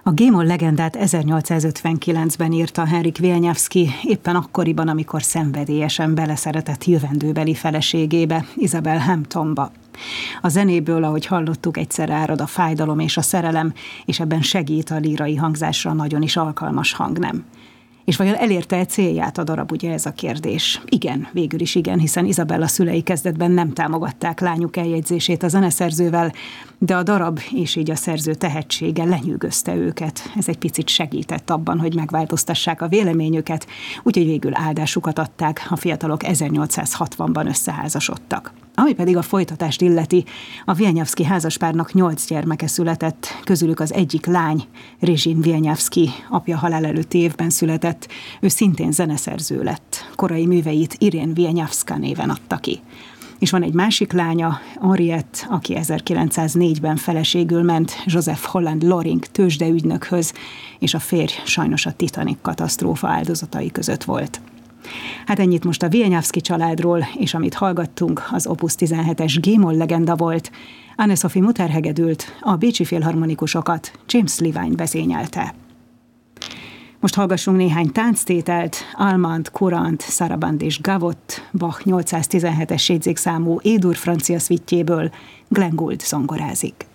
A G-moll legendát 1859-ben írta Henryk Wieniawski, éppen akkoriban, amikor szenvedélyesen beleszeretett jövendőbeli feleségébe, Isabel Hamptonba. A zenéből, ahogy hallottuk, egyszer árad a fájdalom és a szerelem, és ebben segít a lírai hangzásra nagyon is alkalmas hangnem. És vajon elérte-e célját a darab, ugye ez a kérdés? Igen, végül is igen, hiszen Isabella szülei kezdetben nem támogatták lányuk eljegyzését a zeneszerzővel, de a darab és így a szerző tehetsége lenyűgözte őket. Ez egy picit segített abban, hogy megváltoztassák a véleményüket, úgyhogy végül áldásukat adták, a fiatalok 1860-ban összeházasodtak. Ami pedig a folytatást illeti, a Wieniawski házaspárnak 8 gyermeke született, közülük az egyik lány, Regine Wieniawski, apja halál előtti évben született, ő szintén zeneszerző lett. Korai műveit Irén Wieniawska néven adta ki. És van egy másik lánya, Henriette, aki 1904-ben feleségül ment Joseph Holland Loring tőzsdeügynökhöz, és a férj sajnos a Titanic katasztrófa áldozatai között volt. Hát ennyit most a Wieniawski családról, és amit hallgattunk, az Opus 17-es G-moll legenda volt. Anne-Sophie Mutter hegedült, a bécsi filharmonikusokat James Levine vezényelte. Most hallgassunk néhány tánctételt, Allemande, Courant, Sarabande és Gavotte, Bach 817-es jegyzékszámú E-dur francia szvittjéből, Glenn Gould zongorázik.